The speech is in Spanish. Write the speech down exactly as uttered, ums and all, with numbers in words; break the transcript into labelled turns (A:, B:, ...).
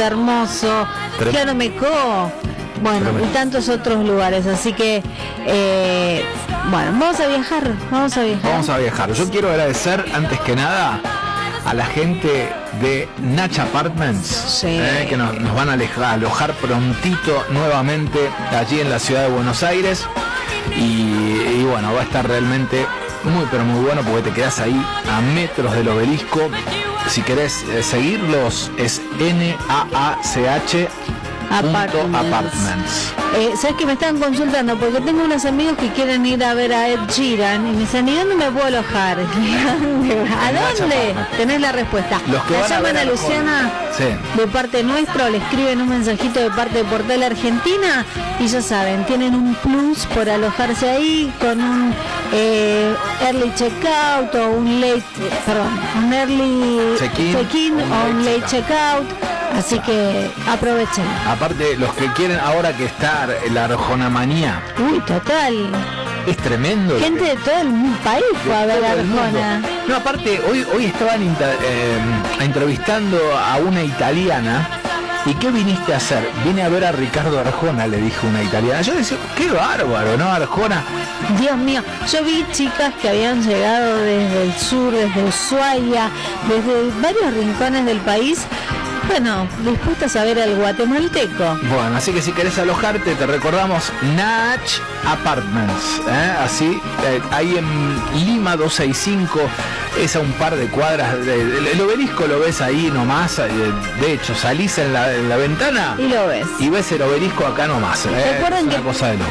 A: está hermoso,
B: Tremendo.
A: Claro Mecó, bueno,
B: Tremendo.
A: y tantos otros lugares, así que eh, bueno, vamos a viajar, vamos a viajar.
B: Vamos a viajar. Yo quiero agradecer antes que nada a la gente de Natch Apartments,
A: Sí.
B: eh, que nos, nos van a alejar- alojar prontito nuevamente allí en la ciudad de Buenos Aires. Y, y bueno, va a estar realmente muy pero muy bueno porque te quedas ahí a metros del obelisco. Si querés eh, seguirlos es N A A C H
A: Apartments.
B: Apartments.
A: Eh, ¿Sabes que me están consultando? Porque tengo unos amigos que quieren ir a ver a Ed Sheeran y me dicen, ¿y dónde me puedo alojar? ¿A dónde? Tenés la respuesta.
B: Los que
A: La
B: van a
A: llaman
B: ver
A: a
B: a
A: Luciana
B: Sí.
A: de parte nuestra o le escriben un mensajito de parte de Portal Argentina y ya saben, tienen un plus por alojarse ahí con un eh, early checkout o un late, perdón, un early
B: Check-in,
A: check-in
B: un
A: o un
B: late
A: late checkout. Así que aprovechen.
B: Aparte, los que quieren ahora que está la Arjonamanía,
A: Uy, total.
B: es tremendo.
A: Gente de todo el país fue a ver
B: Todo
A: a
B: el mundo.
A: Arjona.
B: No, aparte, hoy, hoy estaban inter- eh, entrevistando a una italiana. ¿Y qué viniste a hacer? Vine a ver a Ricardo Arjona, le dijo una italiana. Yo decía, qué bárbaro, ¿no? Arjona.
A: Dios mío, yo vi chicas que habían llegado desde el sur, desde Ushuaia, desde varios rincones del país, bueno, dispuestas a ver al guatemalteco.
B: Bueno, así que si querés alojarte, te recordamos Natch Apartments, ¿eh? Así, eh, ahí en Lima doscientos sesenta y cinco, es a un par de cuadras, de- el, el obelisco lo ves ahí nomás, eh, de hecho salís en la, en la ventana
A: Y lo ves.
B: y ves el obelisco acá nomás, ¿eh?
A: Recuerden
B: Es una
A: que
B: cosa de loco.